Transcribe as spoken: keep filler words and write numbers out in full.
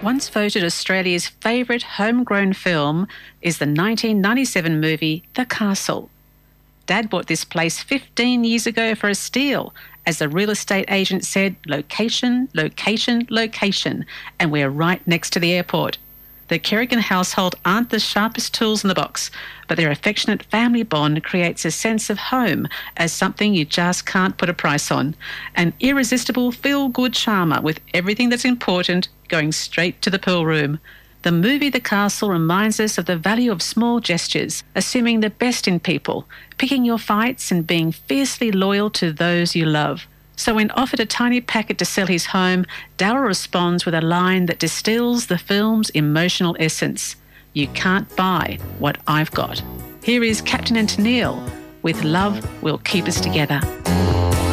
Once voted Australia's favourite homegrown film is the nineteen ninety-seven movie The Castle. Dad bought this place fifteen years ago for a steal. As the real estate agent said, location, location, location, and we're right next to the airport. The Kerrigan household aren't the sharpest tools in the box, but their affectionate family bond creates a sense of home as something you just can't put a price on. An irresistible feel-good charmer with everything that's important going straight to the pool room. The movie The Castle reminds us of the value of small gestures, assuming the best in people, picking your fights and being fiercely loyal to those you love. So when offered a tiny packet to sell his home, Daryl responds with a line that distills the film's emotional essence. You can't buy what I've got. Here is Captain and Tennille with Love Will Keep Us Together.